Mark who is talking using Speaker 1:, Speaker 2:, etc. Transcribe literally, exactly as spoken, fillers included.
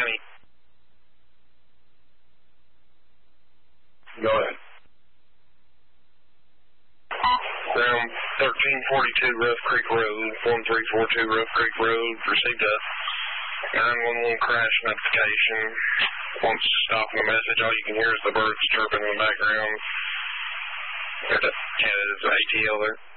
Speaker 1: County.
Speaker 2: Go ahead.
Speaker 1: Round thirteen forty-two Rough Creek Road, one three four two Rough Creek Road, received a nine one one crash notification. Once stopping the message, all you can hear is the birds chirping in the background. There's a Canada's A T L there.